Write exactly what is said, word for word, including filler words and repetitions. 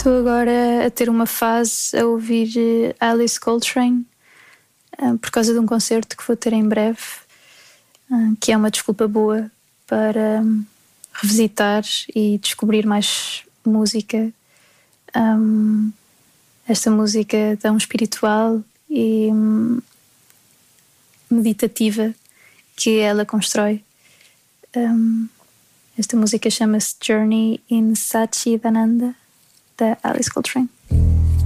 Estou agora a ter uma fase a ouvir Alice Coltrane por causa de um concerto que vou ter em breve, que é uma desculpa boa para revisitar e descobrir mais música. Um, esta música tão espiritual e um, meditativa que ela constrói. Um, esta música chama-se Journey in Satchidananda, da Alice Coltrane.